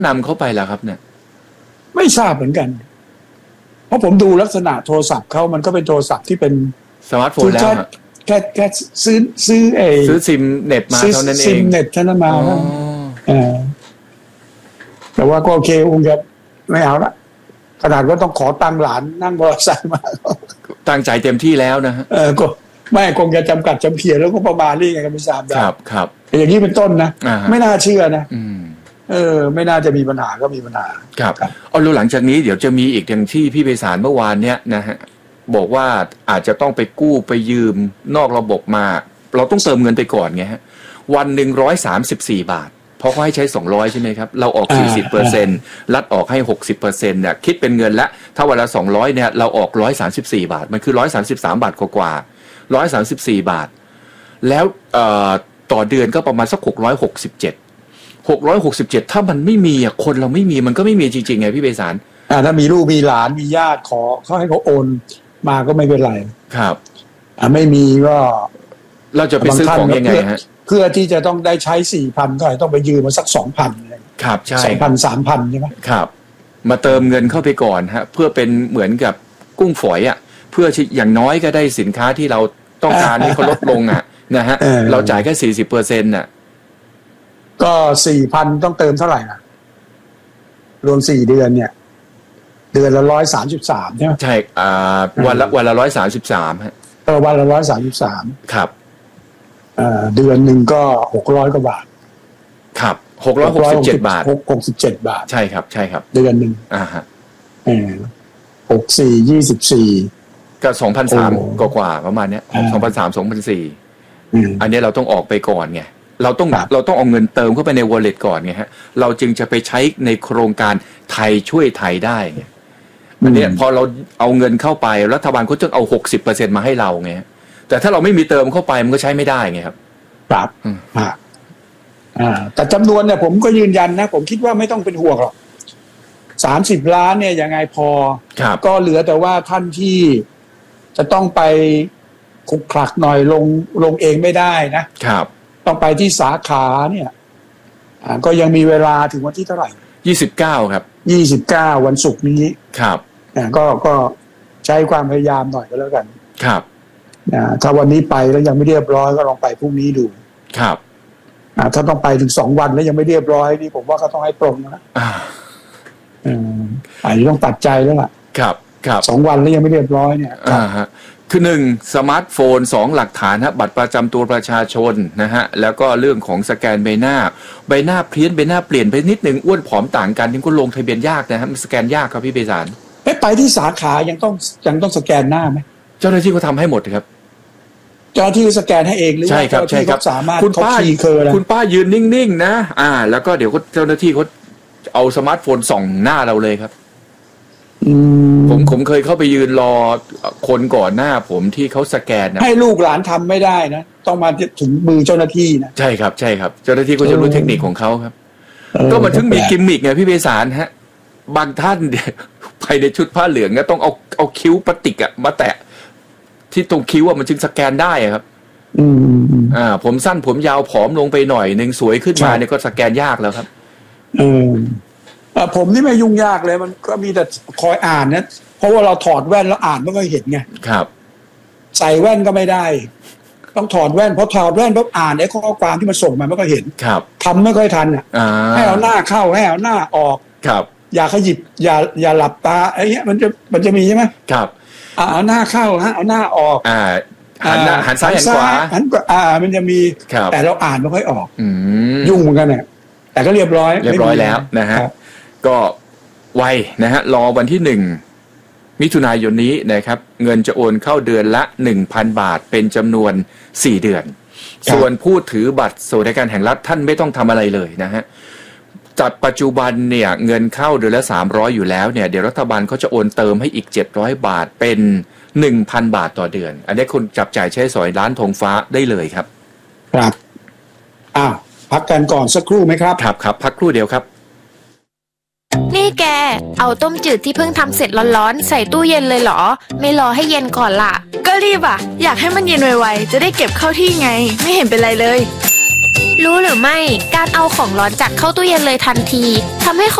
นำเข้าไปแล้วครับเนี่ยไม่ทราบเหมือนกันเพราะผมดูลักษณะโทรศัพท์เขามันก็เป็นโทรศัพท์ที่เป็นสมาร์ทโฟนแล้วแค่ซื้อซิมเน็ตมาเท่านั้นเองซิมเน็ตเท่านั้นมาแต่ว่าก็โอเคคงจะไม่เอาละขนาดว่าต้องขอตังค์หลานนั่งมอเตอร์ไซค์มาตั้งใจเต็มที่แล้วนะฮะก็ไม่คงจะจำกัดจำเขียนแล้วก็ประมาณนี้ไงกันไม่ทราบได้ครับอย่างนี้เป็นต้นนะไม่น่าเชื่อนะไม่น่าจะมีปัญหาก็มีปัญหาครับเอาหลังจากนี้เดี๋ยวจะมีอีกอย่างที่พี่ไพศาลเมื่อวานเนี้ยนะฮะบอกว่าอาจจะต้องไปกู้ไปยืมนอกระบบมาเราต้องเติมเงินไปก่อนไงฮะวันหนึ่ง134 บาทเพราะเขาให้ใช้200ใช่ไหมครับเราออก 40% รัฐออกให้ 60% เนี่ยคิดเป็นเงินละถ้าวันละ200เนี่ยเราออก134 บาทมันคือ133 บาทกว่า134 บาทแล้วต่อเดือนก็ประมาณสัก667ถ้ามันไม่มีคนเราไม่มีมันก็ไม่มีจริงๆไงพี่ไพศาลถ้ามีลูกมีหลานมีญาติขอเขาให้เขาโอนมาก็ไม่เป็นไรครับไม่มีก็เราจะไปซื้อของยังไงฮะเพื่อที่จะต้องได้ใช้ 4,000 ก็ต้องไปยืมมาสัก 2,000 ครับใช่ 2,000 3,000 ใช่ไหมครับมาเติมเงินเข้าไปก่อนฮะเพื่อเป็นเหมือนกับกุ้งฝอยเพื่ออย่างน้อยก็ได้สินค้าที่เราต้องการให้เขาลดลงนะฮะเราจ่ายแค่ 40% น่ะก็ 4,000 ต้องเติมเท่าไหร่นะรวม4 เดือนเนี่ยเดือนละ133ใช่ไหมใช่วันละ133ฮะวันละ133 ครับเดือนหนึ่งก็600 กว่าบาทครับ667 บาท 67 บาทใช่ครับใช่ครับเดือนหนึ่งฮะ 64 24 ก็ 2,300 กว่าประมาณเนี้ย2,300 2,400อันนี้เราต้องออกไปก่อนไงเราต้องเอาเงินเติมเข้าไปใน wallet ก่อนไงฮะเราจึงจะไปใช้ในโครงการไทยช่วยไทยได้ไงอันนี้พอเราเอาเงินเข้าไปรัฐบาลเขาจะเอา 60% มาให้เราไงแต่ถ้าเราไม่มีเติมเข้าไปมันก็ใช้ไม่ได้ไงครับครับแต่จำนวนเนี่ยผมก็ยืนยันนะผมคิดว่าไม่ต้องเป็นห่วงหรอก30 ล้านเนี่ยยังไงพอก็เหลือแต่ว่าท่านที่จะต้องไปคุกคลักหน่อยลงเองไม่ได้นะครับต้องไปที่สาขาเนี่ยก็ยังมีเวลาถึงวันที่เท่าไหร่ 29ครับ 29วันศุกร์นี้ครับก็ใช้ความพยายามหน่อยก็แล้วกันครับถ้าวันนี้ไปแล้วยังไม่เรียบร้อยก็ลองไปพรุ่งนี้ดูครับถ้าต้องไปถึง2 วันแล้วยังไม่เรียบร้อยนี่ผมว่าก็ต้องให้ปรงนะอันนี้ต้องตัดใจแล้วล่ะครับ 2 วันแล้วยังไม่เรียบร้อยเนี่ยคือ1สมาร์ทโฟน2หลักฐานบัตรประจำตัวประชาชนนะฮะแล้วก็เรื่องของสแกนใบหน้าเพี้ยนใบหน้าเปลี่ยนไปนิดนึงอ้วนผอมต่างกันนี่ก็ลงทะเบียนยากนะฮะมันสแกนยากครับพี่ไพศาลไปที่สาขายังต้องสแกนหน้าไหมเจ้าหน้าที่เขาทำให้หมดครับเจ้าหน้าที่สแกนให้เองหรือว่าเจ้าหน้าที่เขาสามารถคุณป้ายืนนิ่งๆนะแล้วก็เดี๋ยวเจ้าหน้าที่เขาเอาสมาร์ทโฟนส่องหน้าเราเลยครับผมเคยเข้าไปยืนรอคนก่อนหน้าผมที่เขาสแกนนะให้ลูกหลานทำไม่ได้นะต้องมาถึงมือเจ้าหน้าที่นะใช่ครับเจ้าหน้าที่ก็จะรู้เทคนิคของเขาครับก็มันถึงมีกิมมิกไงพี่ไพศาลฮะบางท่านภายในชุดผ้าเหลืองก็ต้องเอาคิ้วพลาสติกมาแตะที่ตรงคิ้วมันจึงสแกนได้ครับผมสั้นผมยาวผอมลงไปหน่อยนึงสวยขึ้นมาเนี่ยก็สแกนยากแล้วครับผมนี่ไม่ยุ่งยากเลยมันก็มีแต่คอยอ่านนะเพราะว่าเราถอดแว่นแล้วอ่านไม่ค่อยเห็นไงครับใส่แว่นก็ไม่ได้ต้องถอดแว่นเพราะถอดแว่นปุ๊บอ่านไอ้ข้อความที่มันส่งมาไม่ค่อยเห็นครับทำไม่ค่อยทันให้เอาหน้าเข้าให้เอาหน้าออกครับอย่าขยิบอย่าหลับตาไอ้เงี้ยมันจะมีใช่ไหมครับเอาหน้าเข้าเอาหน้าออกหันซ้ายหันขวามันจะมีแต่เราอ่านไม่ค่อยออกยุ่งเหมือนกันเนี่ยแต่ก็เรียบร้อยแล้วนะฮะก็ไวนะฮะรอวันที่1 มิถุนายนนี้นะครับเงินจะโอนเข้าเดือนละ 1,000 บาทเป็นจำนวน4 เดือนส่วนผู้ถือบัตรสวัสดิการแห่งรัฐท่านไม่ต้องทำอะไรเลยนะฮะจากปัจจุบันเนี่ยเงินเข้าเดือนละ300อยู่แล้วเนี่ยเดี๋ยวรัฐบาลเขาจะโอนเติมให้อีก700 บาทเป็น 1,000 บาทต่อเดือนอันนี้คุณจับจ่ายใช้สอยร้านธงฟ้าได้เลยครับครับพักกันก่อนสักครู่ไหมครับครับพักครู่เดียวครับนี่แกเอาต้มจืดที่เพิ่งทำเสร็จร้อนๆใส่ตู้เย็นเลยเหรอไม่รอให้เย็นก่อนล่ะก็รีบอยากให้มันเย็นไวๆจะได้เก็บเข้าที่ไงไม่เห็นเป็นไรเลยรู้หรือไม่การเอาของร้อนจัดเข้าตู้เย็นเลยทันทีทำให้